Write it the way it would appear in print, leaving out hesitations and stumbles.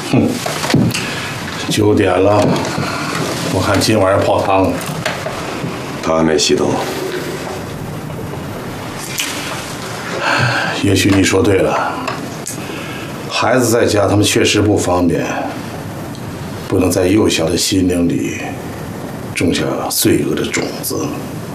9点了，我看今晚上泡汤。 他还没洗头。 也许你说对了，孩子在家，他们确实不方便，不能在幼小的心灵里种下罪恶的种子。